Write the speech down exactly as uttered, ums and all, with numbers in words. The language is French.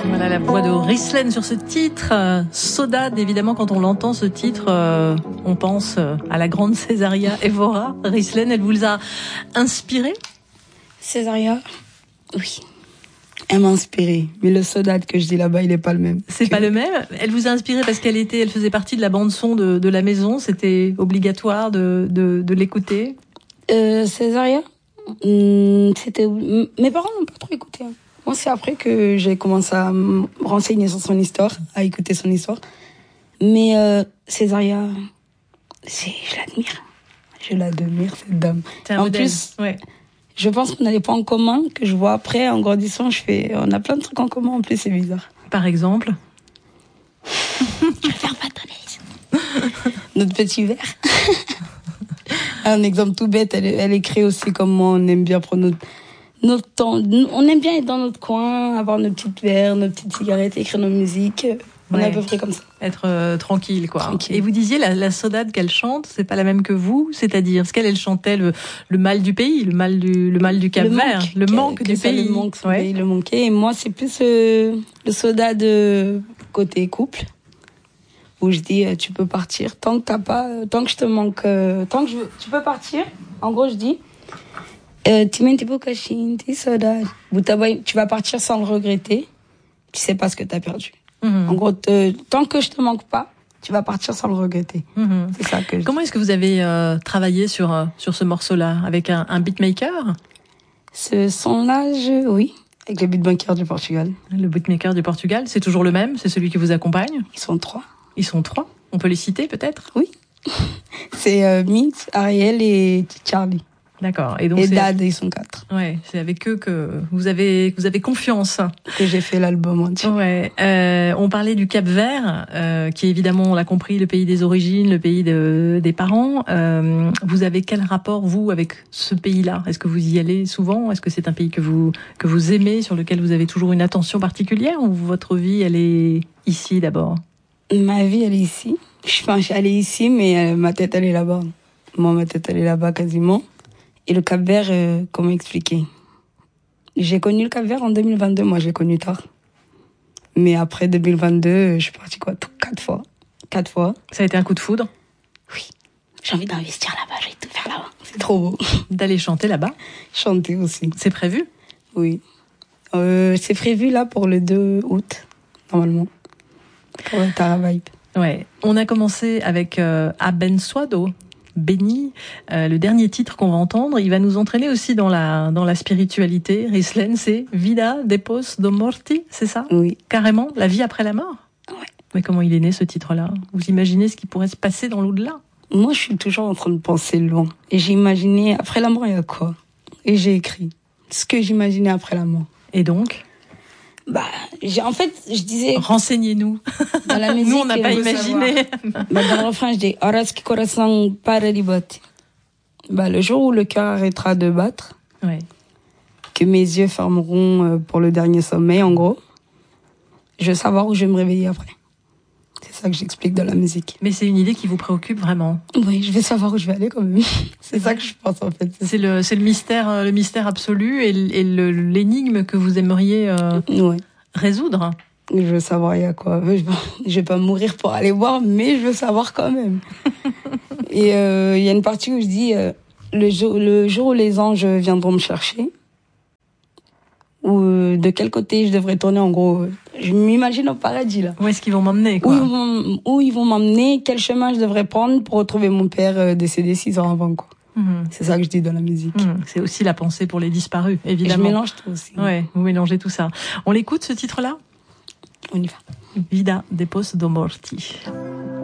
Voilà la voix de Rislène sur ce titre. Euh, Saudade, évidemment, quand on l'entend ce titre, euh, on pense euh, à la grande Césaria Évora. Rislène, elle vous a inspiré? Césaria, oui. Elle m'a inspiré. Mais le Saudade que je dis là-bas, il n'est pas le même. C'est que... pas le même. Elle vous a inspiré parce qu'elle était, elle faisait partie de la bande son de, de la maison. C'était obligatoire de, de, de l'écouter. Euh, Césaria, hum, c'était. Mes parents n'ont pas trop écouté. Hein. Moi, c'est après que j'ai commencé à me renseigner sur son histoire, à écouter son histoire. Mais euh, Césaria, c'est, je l'admire. Je l'admire, cette dame. C'est un en modèle. plus, ouais. Je pense qu'on a des points en commun que je vois après, en grandissant, je fais, on a plein de trucs en commun, en plus, c'est bizarre. Par exemple? Je préfère pas donner notre petit verre. Un exemple tout bête, elle, elle écrit aussi comme moi, on aime bien prendre notre, notre temps, on aime bien être dans notre coin, avoir nos petites verres, nos petites cigarettes, écrire nos musiques. On ouais. est à peu près comme ça. Être euh, tranquille, quoi. Tranquille. Et vous disiez, la, la Saudade qu'elle chante, c'est pas la même que vous, c'est-à-dire, parce qu'elle, elle chantait le, le mal du pays, le mal du, le mal du Cap-Vert, le manque que, du que ça, pays. Le manque, ouais. pays, le manquait. Et moi, c'est plus euh, le Saudade de côté couple, où je dis, euh, tu peux partir, tant que t'as pas, euh, tant que je te manque, euh, tant que je veux, tu peux partir. En gros, je dis, euh, tu vas partir sans le regretter, tu sais pas ce que t'as perdu. Mmh. En gros, te, tant que je te manque pas, tu vas partir sans le regretter. Mmh. C'est ça que je Comment est-ce que vous avez euh, travaillé sur, euh, sur ce morceau-là? Avec un, un beatmaker? Ce son-là, je... oui, avec le beatmaker du Portugal. Le beatmaker du Portugal, c'est toujours le même? C'est celui qui vous accompagne? Ils sont trois. Ils sont trois? On peut les citer peut-être? Oui. C'est euh, Mix, Ariel et Charlie. D'accord. Et, donc et c'est... Dad, ils sont quatre. Ouais, c'est avec eux que vous avez, que vous avez confiance. Que j'ai fait l'album entier. Ouais. Euh, on parlait du Cap-Vert, euh, qui est évidemment, on l'a compris, le pays des origines, le pays de, des parents. Euh, vous avez quel rapport, vous, avec ce pays-là? Est-ce que vous y allez souvent? Est-ce que c'est un pays que vous, que vous aimez, sur lequel vous avez toujours une attention particulière, ou votre vie, elle est ici d'abord? Ma vie, elle est ici. Je suis, enfin, je suis allée ici, mais euh, ma tête, elle est là-bas. Moi, ma tête, elle est là-bas quasiment. Et le Cap-Vert, euh, comment expliquer? J'ai connu le Cap-Vert en deux mille vingt-deux, moi je l'ai connu tard. Mais après deux mille vingt-deux, je suis partie quoi, quatre fois. Quatre fois. Ça a été un coup de foudre? Oui. J'ai envie d'investir là-bas, je vais tout faire là-bas. C'est trop beau. D'aller chanter là-bas? Chanter aussi. C'est prévu? Oui. Euh, c'est prévu là pour le deux août, normalement. Pour le Tara Vibe. Ouais. On a commencé avec euh, Abençoado. Béni, euh, le dernier titre qu'on va entendre, il va nous entraîner aussi dans la dans la spiritualité. Rislène, c'est Vida depois do morti, c'est ça? Oui. Carrément, la vie après la mort? Ouais. Mais comment il est né ce titre-là? Vous imaginez ce qui pourrait se passer dans l'au-delà? Moi, je suis toujours en train de penser loin. Et j'ai imaginé, après la mort, il y a quoi? Et j'ai écrit ce que j'imaginais après la mort. Et donc? Bah, j'ai, en fait, je disais... Renseignez-nous. Dans la musique, nous, on n'a pas imaginé. Bah, dans le refrain, je dis, Horas que coração para de bater. Bah, le jour où le cœur arrêtera de battre, ouais. que mes yeux fermeront pour le dernier sommeil, en gros, je veux savoir où je vais me réveiller après. C'est ça que j'explique dans la musique. Mais c'est une idée qui vous préoccupe vraiment? Oui, je vais savoir où je vais aller quand même. C'est ça que je pense en fait. C'est le, c'est le mystère, le mystère absolu et, et le, l'énigme que vous aimeriez euh, ouais. résoudre. Je veux savoir il y a quoi. Je vais, je vais pas mourir pour aller voir, mais je veux savoir quand même. Et il euh, y a une partie où je dis euh, le jour, le jour où les anges viendront me chercher, ou euh, de quel côté je devrais tourner en gros. Je m'imagine au paradis là. Où est-ce qu'ils vont m'emmener quoi? Où ils vont, où ils vont m'emmener, quel chemin je devrais prendre pour retrouver mon père euh, décédé six ans avant quoi. Mmh. C'est ça que je dis dans la musique. Mmh. C'est aussi la pensée pour les disparus, évidemment. Et je mélange tout aussi. Ouais, vous mélangez tout ça. On l'écoute ce titre-là? On y va. Vida depois do morti.